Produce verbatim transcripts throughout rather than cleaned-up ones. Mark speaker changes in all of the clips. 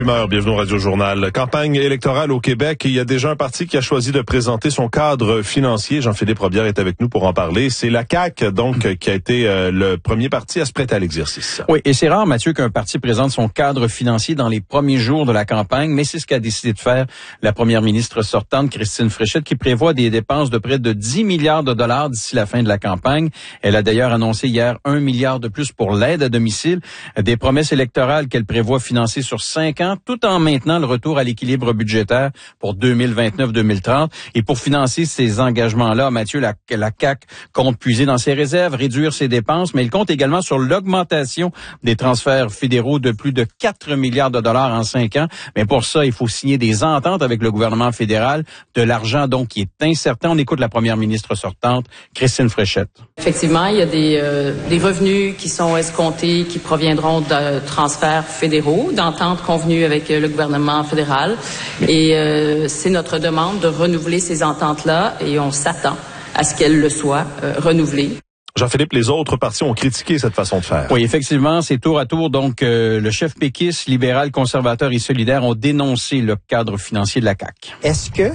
Speaker 1: Bienvenue au Radio Journal. Campagne électorale au Québec. Il y a déjà un parti qui a choisi de présenter son cadre financier. Jean-Philippe Robillard est avec nous pour en parler. C'est la C A Q, donc, qui a été euh, le premier parti à se prêter à l'exercice.
Speaker 2: Oui, et c'est rare, Mathieu, qu'un parti présente son cadre financier dans les premiers jours de la campagne, mais c'est ce qu'a décidé de faire la première ministre sortante, Christine Fréchette, qui prévoit des dépenses de près de dix milliards de dollars d'ici la fin de la campagne. Elle a d'ailleurs annoncé hier un milliard de plus pour l'aide à domicile, des promesses électorales qu'elle prévoit financer sur cinq ans, tout en maintenant le retour à l'équilibre budgétaire pour deux mille vingt-neuf deux mille trente. Et pour financer ces engagements-là, Mathieu, la, la C A Q compte puiser dans ses réserves, réduire ses dépenses, mais il compte également sur l'augmentation des transferts fédéraux de plus de quatre milliards de dollars en cinq ans. Mais pour ça, il faut signer des ententes avec le gouvernement fédéral, de l'argent donc qui est incertain. On écoute la première ministre sortante, Christine Fréchette.
Speaker 3: Effectivement, il y a des, euh, des revenus qui sont escomptés, qui proviendront de transferts fédéraux, d'ententes convenues avec le gouvernement fédéral. Et euh, c'est notre demande de renouveler ces ententes-là et on s'attend à ce qu'elles le soient euh, renouvelées.
Speaker 1: Jean-Philippe, les autres partis ont critiqué cette façon de faire.
Speaker 2: Oui, effectivement, c'est tour à tour. Donc, euh, le chef péquiste, libéral, conservateur et solidaire ont dénoncé le cadre financier de la C A Q.
Speaker 4: Est-ce que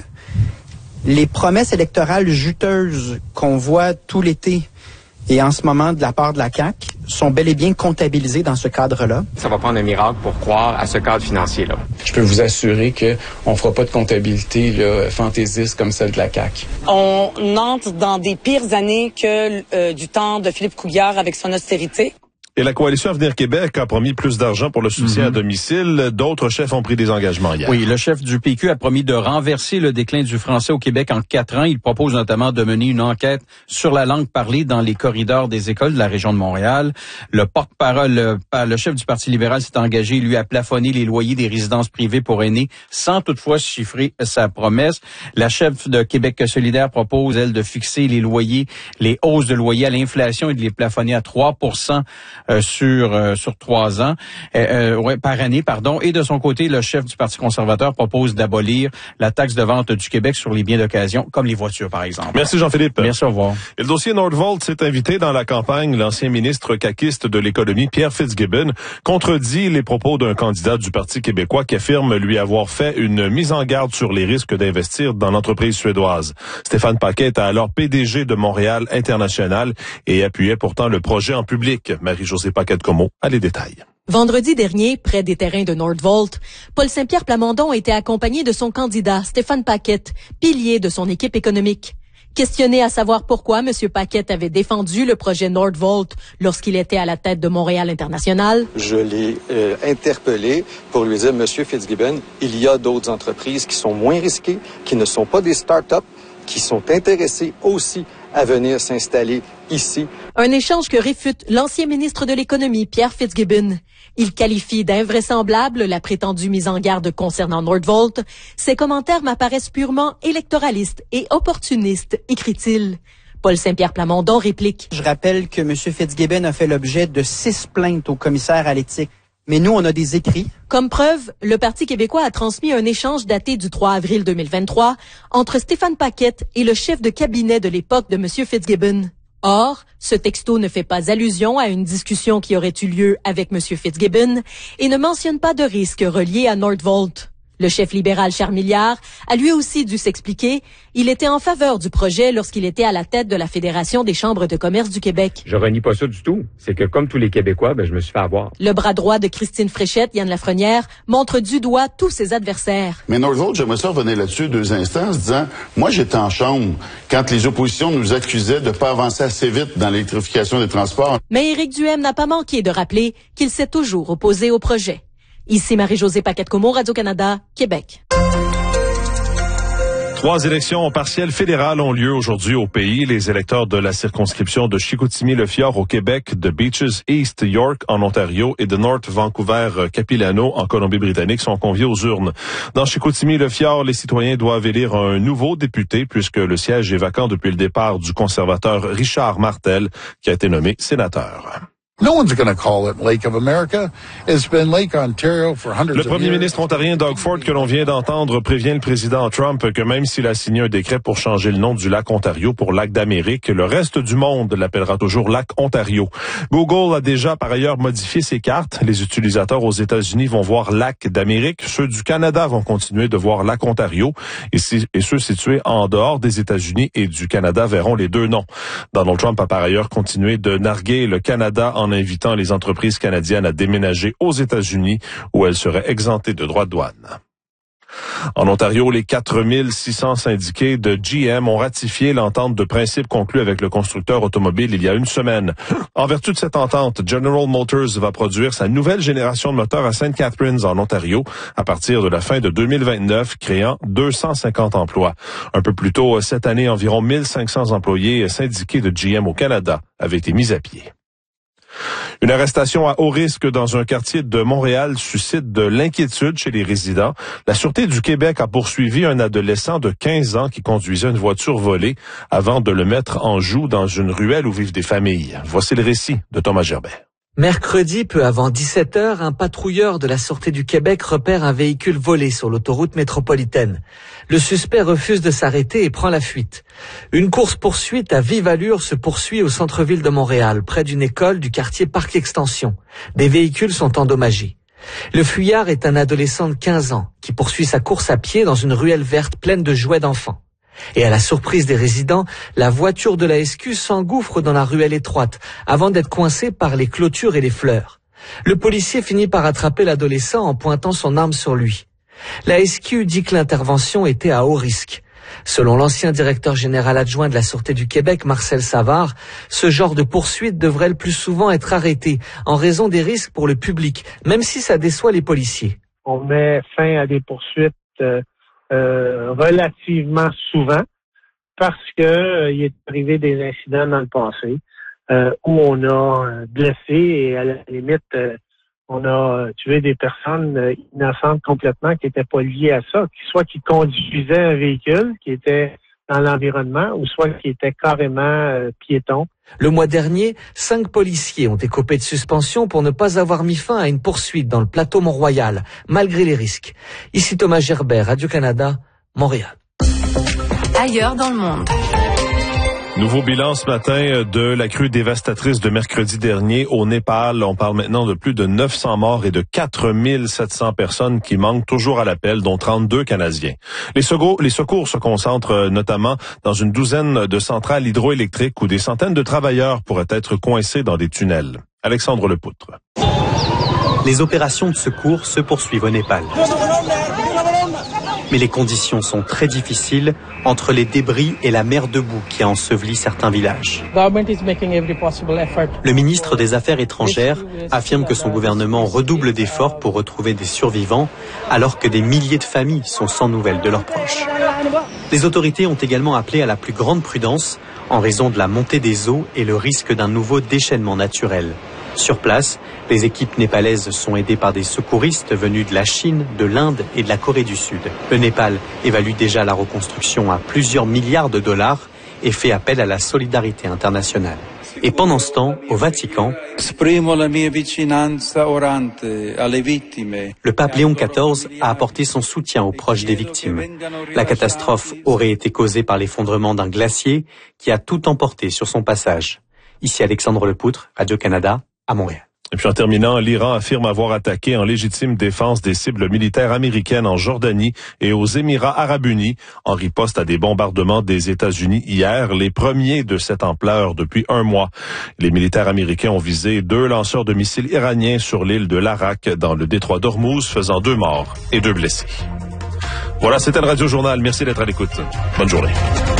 Speaker 4: les promesses électorales juteuses qu'on voit tout l'été et en ce moment de la part de la C A Q sont bel et bien comptabilisées dans ce cadre-là?
Speaker 5: Ça va prendre un miracle pour croire à ce cadre financier-là.
Speaker 6: Je peux vous assurer qu'on ne fera pas de comptabilité là, fantaisiste comme celle de la C A Q.
Speaker 7: On entre dans des pires années que euh, du temps de Philippe Couillard avec son austérité.
Speaker 1: Et la Coalition Avenir Québec a promis plus d'argent pour le soutien mm-hmm. à domicile. D'autres chefs ont pris des engagements hier.
Speaker 2: Oui, le chef du P Q a promis de renverser le déclin du français au Québec en quatre ans. Il propose notamment de mener une enquête sur la langue parlée dans les corridors des écoles de la région de Montréal. Le porte-parole, le, le chef du Parti libéral s'est engagé, lui, à plafonner les loyers des résidences privées pour aînés, sans toutefois chiffrer sa promesse. La chef de Québec solidaire propose, elle, de fixer les loyers, les hausses de loyers à l'inflation et de les plafonner à trois pour cent Euh, sur euh, sur trois ans, euh, ouais, par année, pardon. Et de son côté, le chef du Parti conservateur propose d'abolir la taxe de vente du Québec sur les biens d'occasion, comme les voitures, par exemple.
Speaker 1: Merci, Jean-Philippe.
Speaker 2: Merci, au revoir.
Speaker 1: Et le dossier Nordvolt s'est invité dans la campagne. L'ancien ministre caquiste de l'économie, Pierre Fitzgibbon, contredit les propos d'un candidat du Parti québécois qui affirme lui avoir fait une mise en garde sur les risques d'investir dans l'entreprise suédoise. Stéphane Paquette, alors P D G de Montréal International, et appuyait pourtant le projet en public. Marie-Josée Paquette Como a les détails.
Speaker 8: Vendredi dernier, près des terrains de Nordvolt, Paul Saint-Pierre Plamondon était accompagné de son candidat, Stéphane Paquette, pilier de son équipe économique. Questionné à savoir pourquoi M. Paquette avait défendu le projet Nordvolt lorsqu'il était à la tête de Montréal International.
Speaker 9: Je l'ai euh, interpellé pour lui dire, M. Fitzgibbon, il y a d'autres entreprises qui sont moins risquées, qui ne sont pas des start-up, qui sont intéressées aussi à venir s'installer ici.
Speaker 8: Un échange que réfute l'ancien ministre de l'Économie, Pierre Fitzgibbon. Il qualifie d'invraisemblable la prétendue mise en garde concernant Nordvolt. Ses commentaires m'apparaissent purement électoralistes et opportunistes, écrit-il. Paul Saint-Pierre Plamondon réplique.
Speaker 4: Je rappelle que M. Fitzgibbon a fait l'objet de six plaintes au commissaire à l'éthique. Mais nous, on a des écrits.
Speaker 8: Comme preuve, le Parti québécois a transmis un échange daté du trois avril deux mille vingt-trois entre Stéphane Paquette et le chef de cabinet de l'époque de M. Fitzgibbon. Or, ce texto ne fait pas allusion à une discussion qui aurait eu lieu avec M. Fitzgibbon et ne mentionne pas de risques reliés à Nordvolt. Le chef libéral Charles Milliard a lui aussi dû s'expliquer. Il était en faveur du projet lorsqu'il était à la tête de la Fédération des chambres de commerce du Québec.
Speaker 5: Je renie pas ça du tout. C'est que comme tous les Québécois, ben, je me suis fait avoir.
Speaker 8: Le bras droit de Christine Fréchette, Yann Lafrenière, montre du doigt tous ses adversaires.
Speaker 10: Mais Nordvolt, j'aimerais ça revenir là-dessus deux instants en se disant, moi j'étais en chambre quand les oppositions nous accusaient de pas avancer assez vite dans l'électrification des transports.
Speaker 8: Mais Éric Duhem n'a pas manqué de rappeler qu'il s'est toujours opposé au projet. Ici Marie-Josée Paquette-Como, Radio-Canada, Québec.
Speaker 1: Trois élections partielles fédérales ont lieu aujourd'hui au pays. Les électeurs de la circonscription de Chicoutimi-Le-Fjord au Québec, de Beaches East York en Ontario et de North Vancouver-Capilano en Colombie-Britannique sont conviés aux urnes. Dans Chicoutimi-Le-Fjord, les citoyens doivent élire un nouveau député puisque le siège est vacant depuis le départ du conservateur Richard Martel qui a été nommé sénateur.
Speaker 11: No one's going to call it Lake of America. It's been Lake Ontario for hundreds of years.
Speaker 1: Le premier ministre ontarien Doug Ford, que l'on vient d'entendre, prévient le président Trump que même s'il a signé un décret pour changer le nom du lac Ontario pour lac d'Amérique, le reste du monde l'appellera toujours lac Ontario. Google a déjà par ailleurs modifié ses cartes. Les utilisateurs aux États-Unis vont voir lac d'Amérique. Ceux du Canada vont continuer de voir lac Ontario. Et, si, et ceux situés en dehors des États-Unis et du Canada verront les deux noms. Donald Trump a par ailleurs continué de narguer le Canada en en invitant les entreprises canadiennes à déménager aux États-Unis où elles seraient exemptées de droits de douane. En Ontario, les quatre mille six cents syndiqués de G M ont ratifié l'entente de principe conclue avec le constructeur automobile il y a une semaine. En vertu de cette entente, General Motors va produire sa nouvelle génération de moteurs à Saint Catharines, en Ontario, à partir de la fin de deux mille vingt-neuf, créant deux cent cinquante emplois. Un peu plus tôt, cette année, environ mille cinq cents employés syndiqués de G M au Canada avaient été mis à pied. Une arrestation à haut risque dans un quartier de Montréal suscite de l'inquiétude chez les résidents. La Sûreté du Québec a poursuivi un adolescent de quinze ans qui conduisait une voiture volée avant de le mettre en joue dans une ruelle où vivent des familles. Voici le récit de Thomas Gerbet.
Speaker 12: Mercredi, peu avant dix-sept heures, un patrouilleur de la Sûreté du Québec repère un véhicule volé sur l'autoroute métropolitaine. Le suspect refuse de s'arrêter et prend la fuite. Une course-poursuite à vive allure se poursuit au centre-ville de Montréal, près d'une école du quartier Parc Extension. Des véhicules sont endommagés. Le fuyard est un adolescent de quinze ans qui poursuit sa course à pied dans une ruelle verte pleine de jouets d'enfants. Et à la surprise des résidents, la voiture de la S Q s'engouffre dans la ruelle étroite avant d'être coincée par les clôtures et les fleurs. Le policier finit par attraper l'adolescent en pointant son arme sur lui. La S Q dit que l'intervention était à haut risque. Selon l'ancien directeur général adjoint de la Sûreté du Québec, Marcel Savard, ce genre de poursuite devrait le plus souvent être arrêté en raison des risques pour le public, même si ça déçoit les policiers.
Speaker 13: On met fin à des poursuites euh Euh, relativement souvent parce que euh, il est arrivé des incidents dans le passé euh, où on a euh, blessé et à la limite euh, on a tué des personnes euh, innocentes complètement qui n'étaient pas liées à ça, soit qui conduisaient un véhicule qui était dans l'environnement ou soit qui étaient carrément euh, piétons.
Speaker 12: Le mois dernier, cinq policiers ont écopé de suspension pour ne pas avoir mis fin à une poursuite dans le plateau Mont-Royal, malgré les risques. Ici Thomas Gerbet, Radio-Canada, Montréal.
Speaker 14: Ailleurs dans le monde.
Speaker 1: Nouveau bilan ce matin de la crue dévastatrice de mercredi dernier au Népal. On parle maintenant de plus de neuf cents morts et de quatre mille sept cents personnes qui manquent toujours à l'appel, dont trente-deux Canadiens. Les secours, les secours se concentrent notamment dans une douzaine de centrales hydroélectriques où des centaines de travailleurs pourraient être coincés dans des tunnels. Alexandre Lepoutre.
Speaker 15: Les opérations de secours se poursuivent au Népal. Mais les conditions sont très difficiles entre les débris et la mer de boue qui a enseveli certains villages. Le ministre des Affaires étrangères affirme que son gouvernement redouble d'efforts pour retrouver des survivants alors que des milliers de familles sont sans nouvelles de leurs proches. Les autorités ont également appelé à la plus grande prudence en raison de la montée des eaux et le risque d'un nouveau déchaînement naturel. Sur place, les équipes népalaises sont aidées par des secouristes venus de la Chine, de l'Inde et de la Corée du Sud. Le Népal évalue déjà la reconstruction à plusieurs milliards de dollars et fait appel à la solidarité internationale. Et pendant ce temps, au Vatican, le pape Léon quatorze a apporté son soutien aux proches des victimes. La catastrophe aurait été causée par l'effondrement d'un glacier qui a tout emporté sur son passage. Ici Alexandre Lepoutre, Radio-Canada, à Montréal.
Speaker 1: Et puis en terminant, l'Iran affirme avoir attaqué en légitime défense des cibles militaires américaines en Jordanie et aux Émirats arabes unis en riposte à des bombardements des États-Unis hier, les premiers de cette ampleur depuis un mois. Les militaires américains ont visé deux lanceurs de missiles iraniens sur l'île de l'Arak dans le détroit d'Ormuz, faisant deux morts et deux blessés. Voilà, c'était le Radio Journal. Merci d'être à l'écoute. Bonne journée.